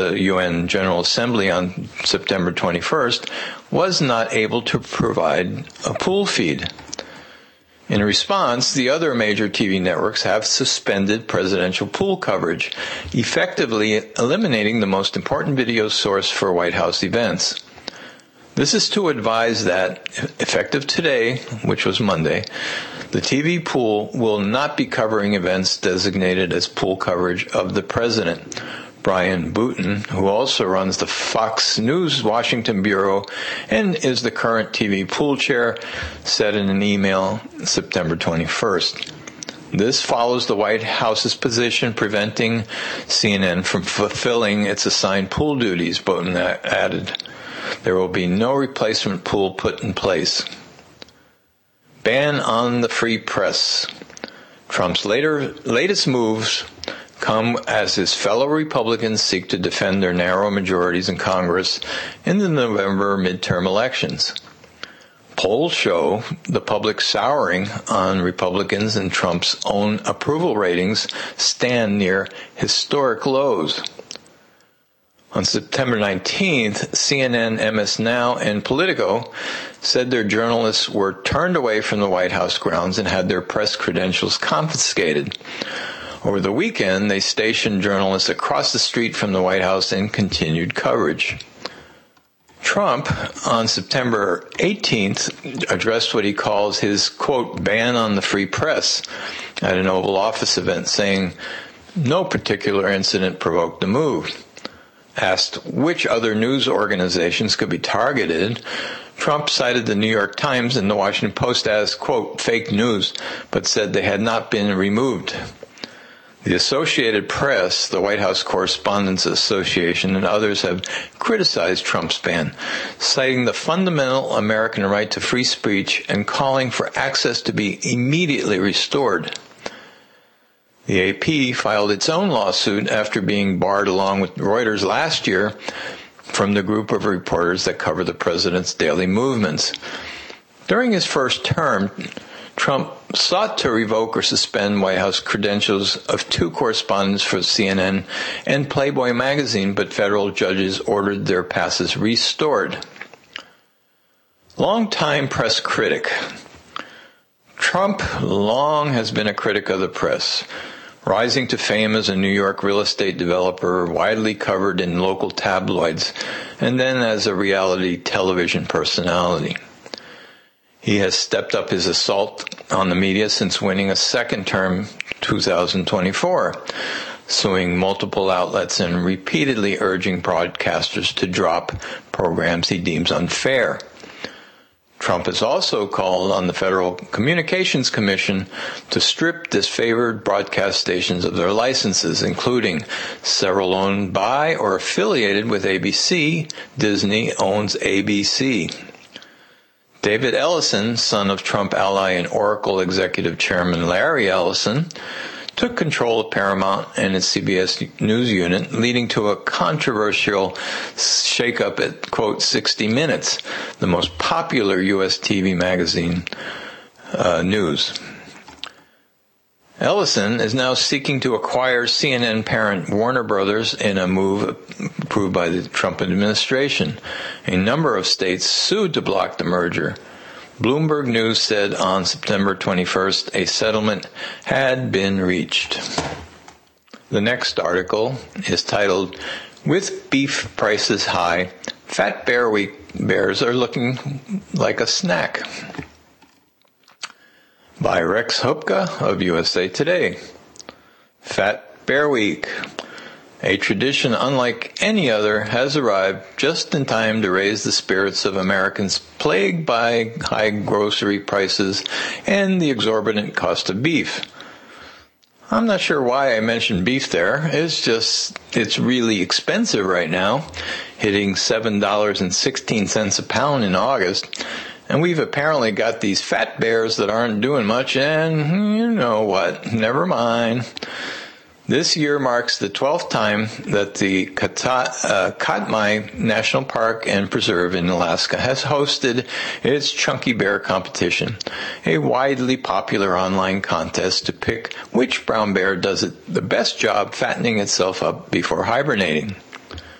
the UN General Assembly on September 21st, was not able to provide a pool feed. In response, the other major TV networks have suspended presidential pool coverage, effectively eliminating the most important video source for White House events. This is to advise that, effective today, which was Monday, the TV pool will not be covering events designated as pool coverage of the president. Brian Booten, who also runs the Fox News Washington Bureau and is the current TV pool chair, said in an email September 21st. This follows the White House's position preventing CNN from fulfilling its assigned pool duties, Booten added. There will be no replacement pool put in place. Ban on the free press. Trump's latest moves come as his fellow Republicans seek to defend their narrow majorities in Congress in the November midterm elections. Polls show the public souring on Republicans, and Trump's own approval ratings stand near historic lows. On September 19th, CNN, MS Now, and Politico said their journalists were turned away from the White House grounds and had their press credentials confiscated. Over the weekend, they stationed journalists across the street from the White House and continued coverage. Trump, on September 18th, addressed what he calls his, quote, ban on the free press at an Oval Office event, saying no particular incident provoked the move. Asked which other news organizations could be targeted, Trump cited the New York Times and the Washington Post as, quote, fake news, but said they had not been removed. The Associated Press, the White House Correspondents Association, and others have criticized Trump's ban, citing the fundamental American right to free speech and calling for access to be immediately restored. The AP filed its own lawsuit after being barred along with Reuters last year from the group of reporters that cover the president's daily movements. During his first term, Trump sought to revoke or suspend White House credentials of two correspondents for CNN and Playboy magazine, but federal judges ordered their passes restored. Longtime press critic. Trump long has been a critic of the press, rising to fame as a New York real estate developer, widely covered in local tabloids, and then as a reality television personality. He has stepped up his assault on the media since winning a second term 2024, suing multiple outlets and repeatedly urging broadcasters to drop programs he deems unfair. Trump has also called on the Federal Communications Commission to strip disfavored broadcast stations of their licenses, including several owned by or affiliated with ABC. Disney owns ABC. David Ellison, son of Trump ally and Oracle executive chairman Larry Ellison, took control of Paramount and its CBS News unit, leading to a controversial shakeup at, quote, 60 Minutes, the most popular U.S. TV magazine news. Ellison is now seeking to acquire CNN parent Warner Brothers in a move approved by the Trump administration. A number of states sued to block the merger. Bloomberg News said on September 21st a settlement had been reached. The next article is titled, With Beef Prices High, Fat Bears Are Looking Like a Snack, by Rex Hupka of USA Today. Fat Bear Week, a tradition unlike any other, has arrived just in time to raise the spirits of Americans plagued by high grocery prices and the exorbitant cost of beef. I'm not sure why I mentioned beef there. It's really expensive right now, hitting $7.16 a pound in August. And we've apparently got these fat bears that aren't doing much, and you know what, never mind. This year marks the 12th time that the Katmai National Park and Preserve in Alaska has hosted its Chunky Bear competition, a widely popular online contest to pick which brown bear does the best job fattening itself up before hibernating.